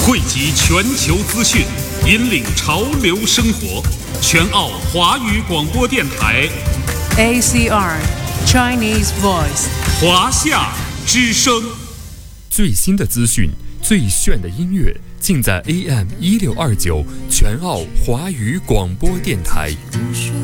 汇集全球资讯，引领潮流生活。全澳华语广播电台 ACR Chinese Voice 华夏之声， 最新的资讯，最炫的音乐，尽在AM 1629全澳华语广播电台。